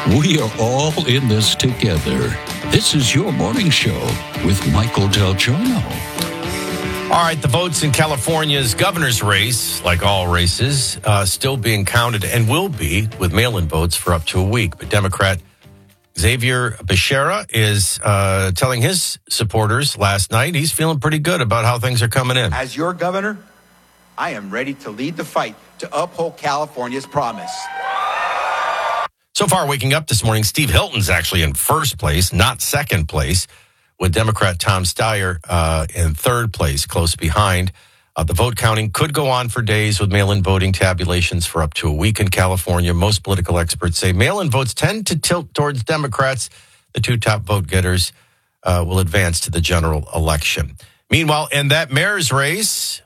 We are all in this together. This is your morning show with Michael Del Giorno. All right, the votes in California's governor's race, like all races, still being counted and will be with mail-in votes for up to a week. But Democrat Xavier Becerra is telling his supporters last night he's feeling pretty good about how things are coming in. As your governor, I am ready to lead the fight to uphold California's promise. So far, waking up this morning, Steve Hilton's actually in first place, not second place, with Democrat Tom Steyer in third place, close behind. The vote counting could go on for days with mail-in voting tabulations for up to a week in California. Most political experts say mail-in votes tend to tilt towards Democrats. The two top vote getters will advance to the general election. Meanwhile, in that mayor's race...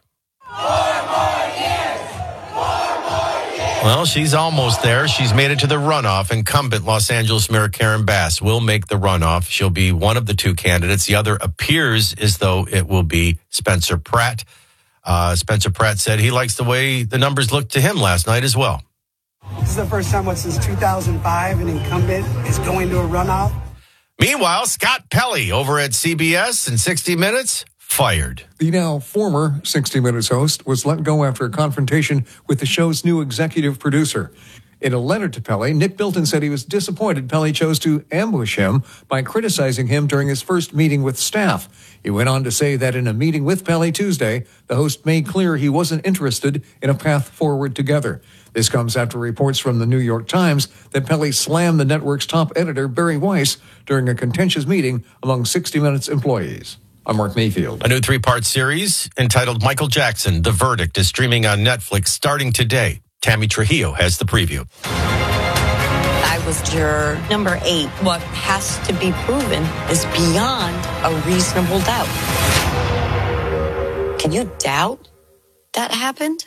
Well, she's almost there. She's made it to the runoff. Incumbent Los Angeles Mayor Karen Bass will make the runoff. She'll be one of the two candidates. The other appears as though it will be Spencer Pratt. Spencer Pratt said he likes the way the numbers looked to him last night as well. This is the first time since 2005 an incumbent is going to a runoff. Meanwhile, Scott Pelley over at CBS in 60 Minutes, fired. The now former 60 Minutes host was let go after a confrontation with the show's new executive producer. In a letter to Pelley, Nick Bilton said he was disappointed Pelley chose to ambush him by criticizing him during his first meeting with staff. He went on to say that in a meeting with Pelley Tuesday, the host made clear he wasn't interested in a path forward together. This comes after reports from the New York Times that Pelley slammed the network's top editor, Barry Weiss, during a contentious meeting among 60 Minutes employees. I'm Mark Mayfield. A new 3-part series entitled Michael Jackson, The Verdict is streaming on Netflix starting today. Tammy Trujillo has the preview. I was juror number 8. What has to be proven is beyond a reasonable doubt. Can you doubt that happened?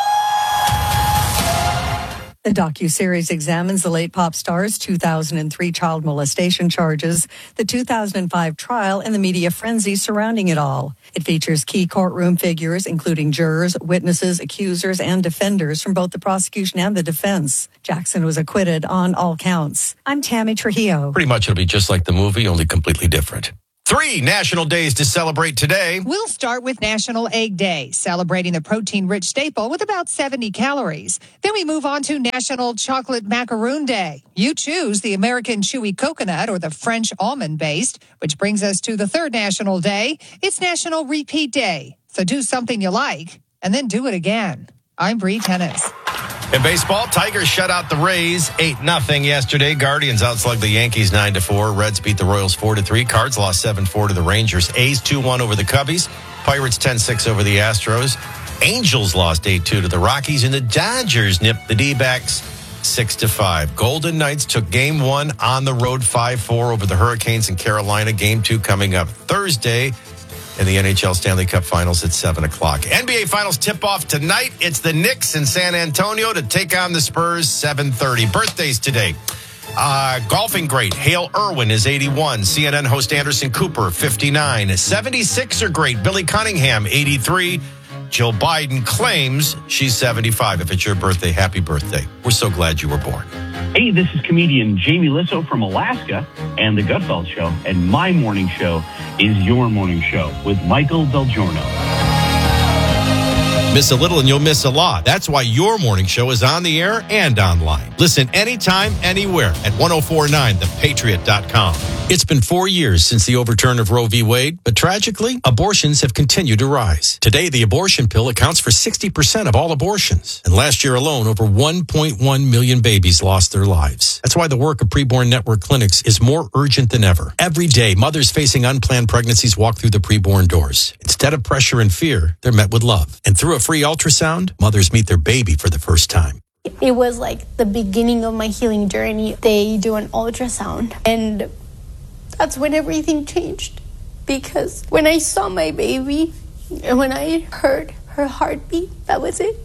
The docuseries examines the late pop star's 2003 child molestation charges, the 2005 trial, and the media frenzy surrounding it all. It features key courtroom figures, including jurors, witnesses, accusers, and defenders from both the prosecution and the defense. Jackson was acquitted on all counts. I'm Tammy Trujillo. Pretty much it'll be just like the movie, only completely different. 3 national days to celebrate today. We'll start with National Egg Day, celebrating the protein-rich staple with about 70 calories. Then we move on to National Chocolate Macaroon Day. You choose the American Chewy Coconut or the French Almond-based, which brings us to the 3rd National Day. It's National Repeat Day. So do something you like, and then do it again. I'm Bree Tennis. In baseball, Tigers shut out the Rays 8-0 yesterday. Guardians outslugged the Yankees 9-4. Reds beat the Royals 4-3. Cards lost 7-4 to the Rangers. A's 2-1 over the Cubbies. Pirates 10-6 over the Astros. Angels lost 8-2 to the Rockies. And the Dodgers nipped the D-backs 6-5. Golden Knights took Game 1 on the road 5-4 over the Hurricanes in Carolina. Game 2 coming up Thursday. In the NHL Stanley Cup Finals at 7 o'clock. NBA Finals tip-off tonight. It's the Knicks in San Antonio to take on the Spurs, 7:30. Birthdays today. Golfing great Hale Irwin is 81. CNN host Anderson Cooper, 59. 76er great Billy Cunningham, 83. Jill Biden claims she's 75. If it's your birthday, happy birthday. We're so glad you were born. Hey, this is comedian Jamie Lissow from Alaska and The Gutfeld Show. And my morning show is your morning show with Michael Del Giorno. Miss a little and you'll miss a lot. That's why your morning show is on the air and online. Listen anytime, anywhere at 1049thepatriot.com. It's been 4 years since the overturn of Roe v. Wade, but tragically, abortions have continued to rise. Today, the abortion pill accounts for 60% of all abortions. And last year alone, over 1.1 million babies lost their lives. That's why the work of Preborn Network clinics is more urgent than ever. Every day, mothers facing unplanned pregnancies walk through the preborn doors. Instead of pressure and fear, they're met with love. And through a free ultrasound, mothers meet their baby for the first time. It was like the beginning of my healing journey. They do an ultrasound, and that's when everything changed. Because when I saw my baby and when I heard her heartbeat, that was it.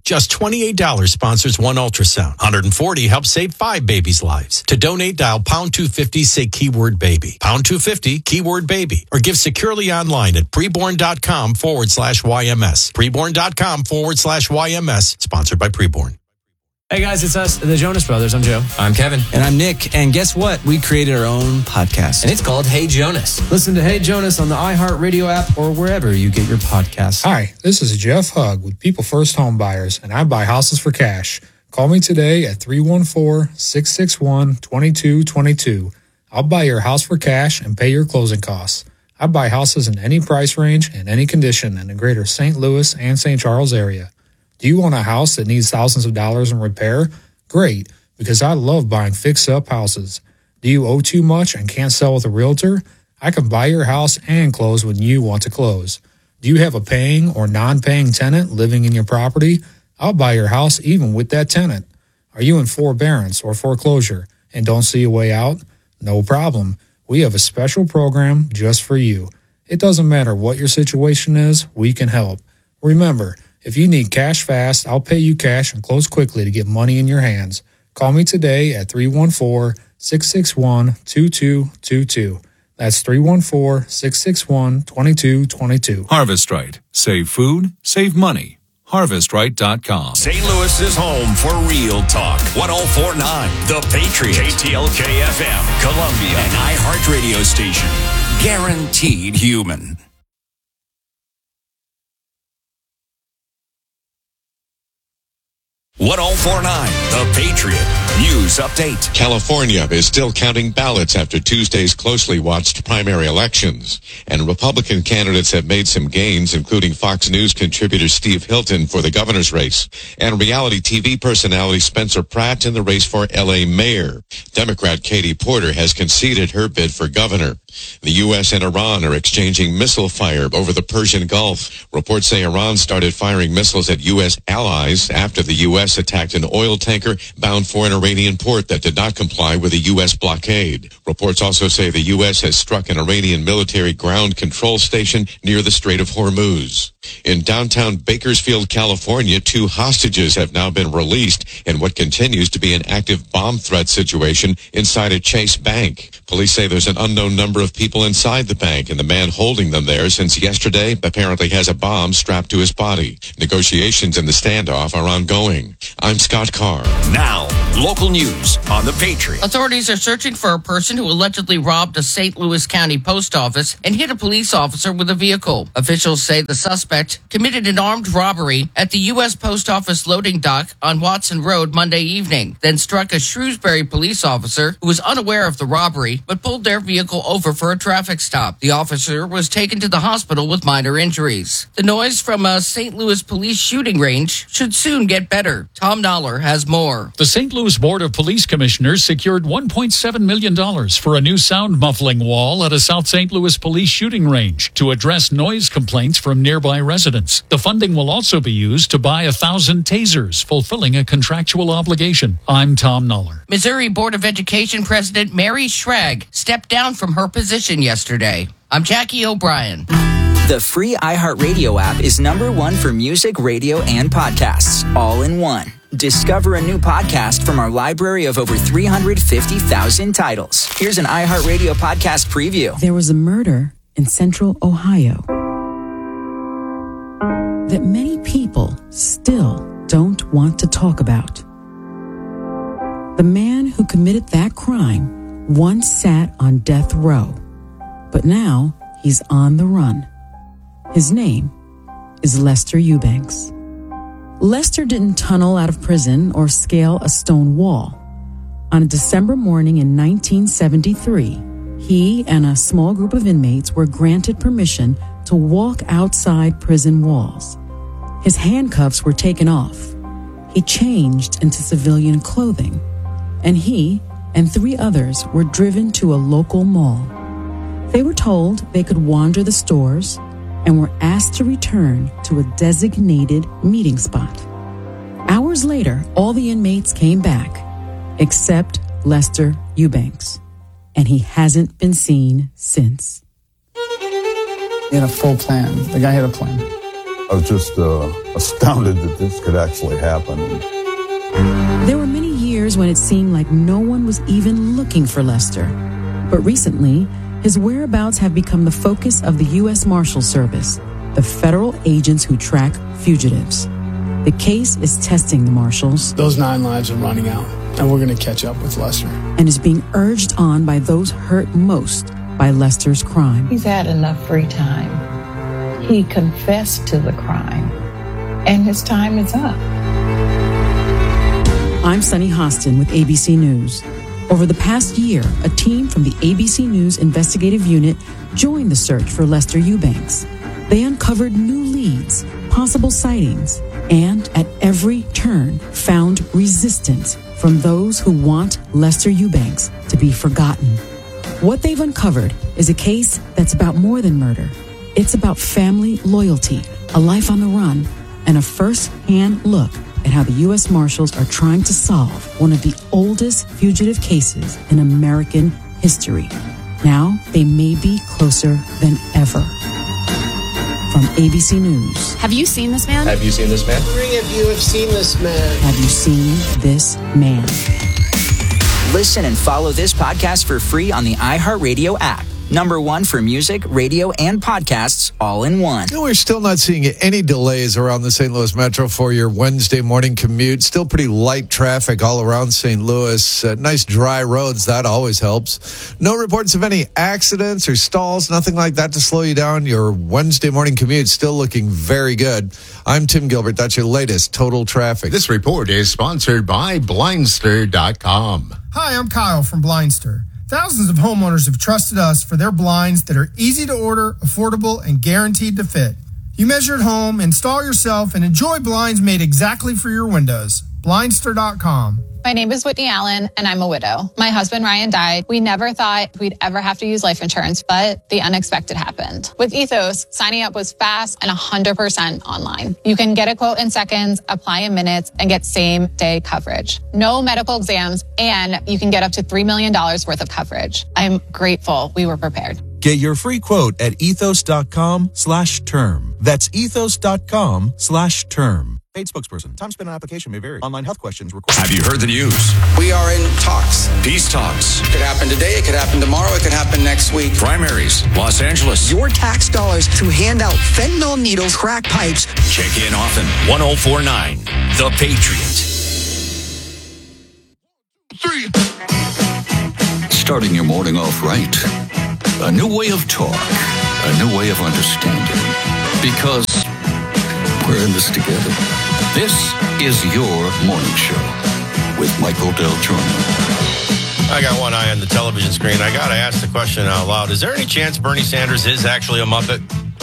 Just $28 sponsors one ultrasound. $140 helps save 5 babies' lives. To donate, dial pound 250, say keyword baby. Pound 250, keyword baby. Or give securely online at preborn.com/YMS. Preborn.com/YMS. Sponsored by Preborn. Hey guys, it's us, the Jonas Brothers. I'm Joe. I'm Kevin. And I'm Nick. And guess what? We created our own podcast. And it's called Hey Jonas. Listen to Hey Jonas on the iHeartRadio app or wherever you get your podcasts. Hi, this is Jeff Hugg with People First Home Buyers, and I buy houses for cash. Call me today at 314-661-2222. I'll buy your house for cash and pay your closing costs. I buy houses in any price range and any condition in the greater St. Louis and St. Charles area. Do you want a house that needs thousands of dollars in repair? Great, because I love buying fix-up houses. Do you owe too much and can't sell with a realtor? I can buy your house and close when you want to close. Do you have a paying or non-paying tenant living in your property? I'll buy your house even with that tenant. Are you in forbearance or foreclosure and don't see a way out? No problem. We have a special program just for you. It doesn't matter what your situation is, we can help. Remember, if you need cash fast, I'll pay you cash and close quickly to get money in your hands. Call me today at 314-661-2222. That's 314-661-2222. Harvest-Right. Save food, save money. HarvestRight.com. St. Louis is home for Real Talk. 104.9 The Patriot. KTLK FM, Columbia, an iHeart radio station. Guaranteed human. .1049 The Patriot News Update. California is still counting ballots after Tuesday's closely watched primary elections, and Republican candidates have made some gains, including Fox News contributor Steve Hilton for the governor's race, and reality TV personality Spencer Pratt in the race for L.A. mayor. Democrat Katie Porter has conceded her bid for governor. The U.S. and Iran are exchanging missile fire over the Persian Gulf. Reports say Iran started firing missiles at U.S. allies after the U.S. attacked an oil tanker bound for an Iranian port that did not comply with a U.S. blockade. Reports also say the U.S. has struck an Iranian military ground control station near the Strait of Hormuz. In downtown Bakersfield, California, 2 hostages have now been released in what continues to be an active bomb threat situation inside a Chase Bank. Police say there's an unknown number of people inside the bank, and the man holding them there since yesterday apparently has a bomb strapped to his body. Negotiations in the standoff are ongoing. I'm Scott Carr. Now, local news on The Patriot. Authorities are searching for a person who allegedly robbed a St. Louis County post office and hit a police officer with a vehicle. Officials say the suspect committed an armed robbery at the U.S. Post Office loading dock on Watson Road Monday evening, then struck a Shrewsbury police officer who was unaware of the robbery but pulled their vehicle over for a traffic stop. The officer was taken to the hospital with minor injuries. The noise from a St. Louis police shooting range should soon get better. Tom Noller has more. The St. Louis Board of Police Commissioners secured $1.7 million for a new sound muffling wall at a South St. Louis police shooting range to address noise complaints from nearby residents. The funding will also be used to buy 1,000 tasers, fulfilling a contractual obligation. I'm Tom Noller. Missouri Board of Education President Mary Schrag stepped down from her position yesterday. I'm Jackie O'Brien. The free iHeartRadio app is #1 for music, radio, and podcasts, all in one. Discover a new podcast from our library of over 350,000 titles. Here's an iHeartRadio podcast preview. There was a murder in central Ohio that many people still don't want to talk about. The man who committed that crime once sat on death row, but now he's on the run. His name is Lester Eubanks. Lester didn't tunnel out of prison or scale a stone wall. On a December morning in 1973, he and a small group of inmates were granted permission to walk outside prison walls. His handcuffs were taken off. He changed into civilian clothing, and he and 3 others were driven to a local mall. They were told they could wander the stores and were asked to return to a designated meeting spot. Hours later, all the inmates came back, except Lester Eubanks, and he hasn't been seen since. He had a full plan. The guy had a plan. I was just astounded that this could actually happen. There were many years when it seemed like no one was even looking for Lester. But recently, his whereabouts have become the focus of the U.S. Marshal Service, the federal agents who track fugitives. The case is testing the marshals. Those 9 lives are running out, and we're going to catch up with Lester. And is being urged on by those hurt most by Lester's crime. He's had enough free time. He confessed to the crime, and his time is up. I'm Sunny Hostin with ABC News. Over the past year, a team from the ABC News investigative unit joined the search for Lester Eubanks. They uncovered new leads, possible sightings, and at every turn found resistance from those who want Lester Eubanks to be forgotten. What they've uncovered is a case that's about more than murder. It's about family loyalty, a life on the run, and a first-hand look at how the U.S. Marshals are trying to solve one of the oldest fugitive cases in American history. Now, they may be closer than ever. From ABC News. Have you seen this man? Have you seen this man? How many of you have seen this man? Have you seen this man? Listen and follow this podcast for free on the iHeartRadio app. #1 for music, radio, and podcasts all in one. We're still not seeing any delays around the St. Louis Metro for your Wednesday morning commute. Still pretty light traffic all around St. Louis. Nice dry roads. That always helps. No reports of any accidents or stalls, nothing like that to slow you down. Your Wednesday morning commute still looking very good. I'm Tim Gilbert. That's your latest total traffic. This report is sponsored by Blindster.com. Hi, I'm Kyle from Blindster. Thousands of homeowners have trusted us for their blinds that are easy to order, affordable, and guaranteed to fit. You measure at home, install yourself, and enjoy blinds made exactly for your windows. Blindster.com. My name is Whitney Allen, and I'm a widow. My husband, Ryan, died. We never thought we'd ever have to use life insurance, but the unexpected happened. With Ethos, signing up was fast and 100% online. You can get a quote in seconds, apply in minutes, and get same-day coverage. No medical exams, and you can get up to $3 million worth of coverage. I'm grateful we were prepared. Get your free quote at ethos.com/term. That's ethos.com/term. Paid spokesperson. Time spent on application may vary. Online health questions required. Have you heard the news? We are in talks. Peace talks. It could happen today. It could happen tomorrow. It could happen next week. Primaries. Los Angeles. Your tax dollars to hand out fentanyl needles, crack pipes. Check in often. 104.9 The Patriot. Starting your morning off right. A new way of talk. A new way of understanding. Because we're in this together. This is your morning show with Michael Del Giorno. I got one eye on the television screen. I got to ask the question out loud. Is there any chance Bernie Sanders is actually a Muppet?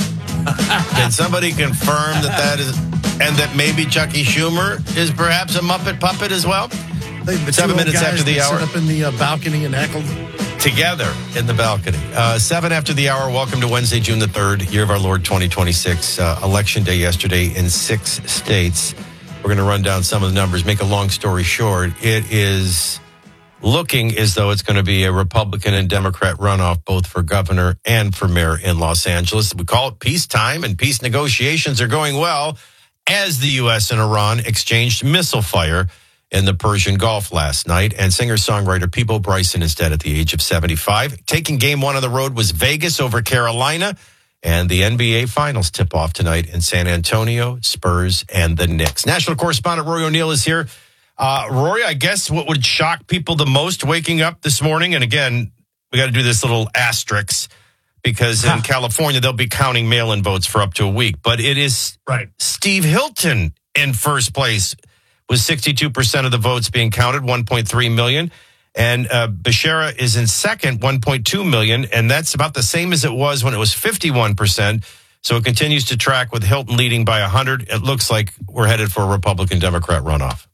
Can somebody confirm that is, and that maybe Chucky Schumer is perhaps a Muppet puppet as well? 7 minutes after the hour. Sit up in the balcony and heckled. Together in the balcony. 7 after the hour. Welcome to Wednesday, June the 3rd, year of our Lord 2026. Election day yesterday in 6 states. We're going to run down some of the numbers. Make a long story short, it is looking as though it's going to be a Republican and Democrat runoff, both for governor and for mayor in Los Angeles. We call it peacetime, and peace negotiations are going well as the U.S. and Iran exchanged missile fire in the Persian Gulf last night. And singer-songwriter Peabo Bryson is dead at the age of 75. Taking game 1 on the road was Vegas over Carolina. And the NBA Finals tip-off tonight in San Antonio, Spurs, and the Knicks. National correspondent Rory O'Neill is here. Rory, I guess what would shock people the most waking up this morning, and again, we got to do this little asterisk, because in California, they'll be counting mail-in votes for up to a week. But it is Steve Hilton in first place, with 62% of the votes being counted, 1.3 million. And Becerra is in second, 1.2 million. And that's about the same as it was when it was 51%. So it continues to track with Hilton leading by 100. It looks like we're headed for a Republican-Democrat runoff.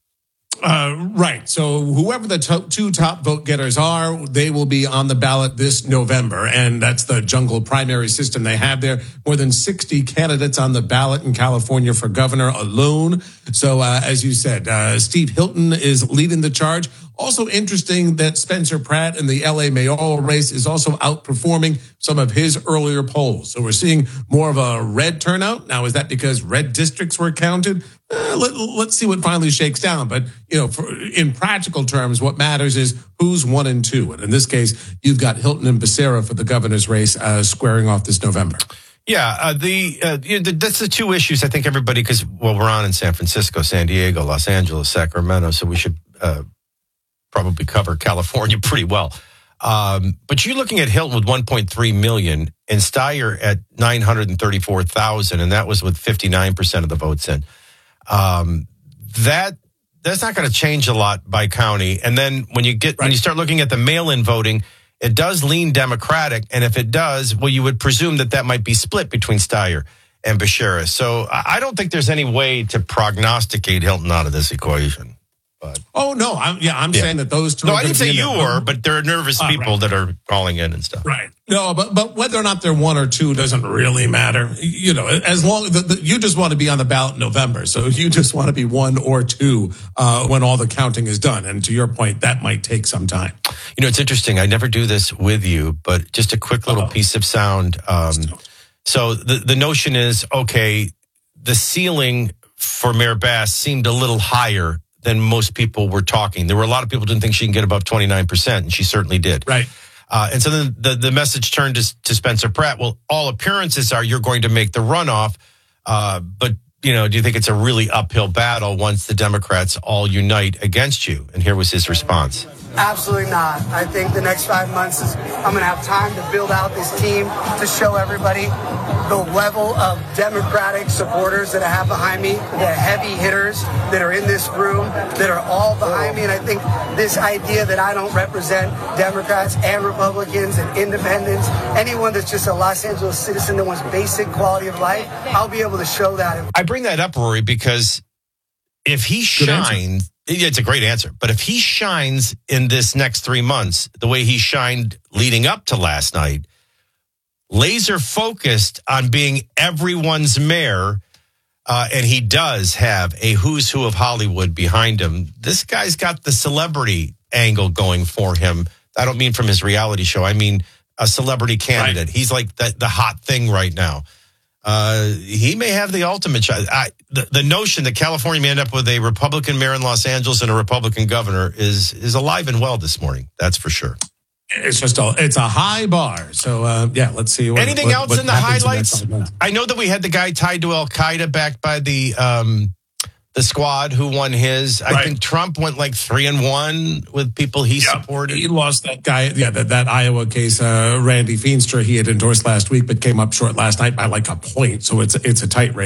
Right. So whoever the two top vote getters are, they will be on the ballot this November. And that's the jungle primary system they have there. More than 60 candidates on the ballot in California for governor alone. So as you said, Steve Hilton is leading the charge. Also interesting that Spencer Pratt in the LA mayoral race is also outperforming some of his earlier polls. So we're seeing more of a red turnout. Now, is that because red districts were counted? Let's see what finally shakes down. But, in practical terms, what matters is who's 1 and 2. And in this case, you've got Hilton and Becerra for the governor's race squaring off this November. Yeah, that's the two issues I think everybody, because, we're on in San Francisco, San Diego, Los Angeles, Sacramento, so we should probably cover California pretty well. But you're looking at Hilton with 1.3 million and Steyer at 934,000, and that was with 59% of the votes in. That's not going to change a lot by county. And then when you start looking at the mail-in voting, it does lean Democratic. And if it does, you would presume that might be split between Steyer and Becerra. So I don't think there's any way to prognosticate Hilton out of this equation. But I'm saying that those two. No, I didn't say you were, but there are nervous people that are calling in and stuff. Right. No, but whether or not they're 1 or 2 doesn't really matter. As long as you just want to be on the ballot in November, so you just want to be 1 or 2 when all the counting is done. And to your point, that might take some time. It's interesting. I never do this with you, but just a quick little piece of sound. So the notion is, okay, the ceiling for Mayor Bass seemed a little higher than most people were talking. There were a lot of people who didn't think she can get above 29%, and she certainly did. Right. And so then the message turned to Spencer Pratt. Well, all appearances are you're going to make the runoff, but do you think it's a really uphill battle once the Democrats all unite against you? And here was his response. Absolutely not. I think the next 5 months I'm going to have time to build out this team to show everybody the level of Democratic supporters that I have behind me, the heavy hitters that are in this room, that are all behind me. And I think this idea that I don't represent Democrats and Republicans and independents, anyone that's just a Los Angeles citizen that wants basic quality of life, I'll be able to show that. I bring that up, Rory, because if he shines, it's a great answer, but if he shines in this next 3 months, the way he shined leading up to last night, laser focused on being everyone's mayor, and he does have a who's who of Hollywood behind him. This guy's got the celebrity angle going for him. I don't mean from his reality show. I mean a celebrity candidate. Right. He's like the hot thing right now. He may have the ultimate shot. The notion that California may end up with a Republican mayor in Los Angeles and a Republican governor is alive and well this morning. That's for sure. It's a high bar. So, let's see. Anything else in the highlights? I know that we had the guy tied to Al Qaeda backed by the squad who won his. I think Trump went like 3-1 with people he supported. He lost that guy. Yeah, that Iowa case, Randy Feenstra, he had endorsed last week, but came up short last night by like a point. So it's a tight race.